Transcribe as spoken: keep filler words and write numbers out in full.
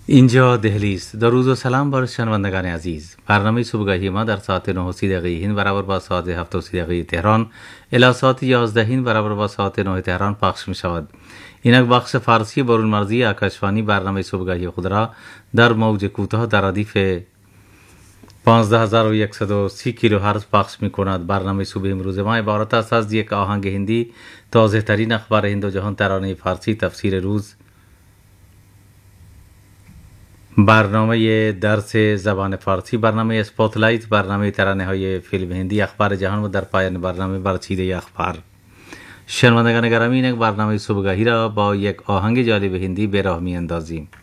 اینجا دهلی است. درود و سلام بر شنوندگان عزیز. برنامه صبحگاهی ما در ساعت نه و سی دقیقه هند برابر با ساعت هفت و سی دقیقه تهران الی ساعت یازده هند برابر با ساعت نه تهران پخش می شود. اینک بخش فارسی برون مرزی آکاشوانی برنامه صبحگاهی خود را در موج کوتاه در ردیف پانزده هزار و صد و سی کیلو هرتز پخش می کند. برنامه صبح امروز ما عبارت است از یک آهنگ هندی، تازه ترین اخبار هند و جهان، ترانه فارسی، تفسیر روز، برنامه درس زبان فارسی، برنامه اسپاتلایت، برنامه ترانه های فیلم هندی، اخبار جهان و در پایان برنامه برچیده اخبار. شنوندگان گرامی، اینک برنامه صبحگاهی را با یک آهنگ جالب هندی به راه می اندازیم.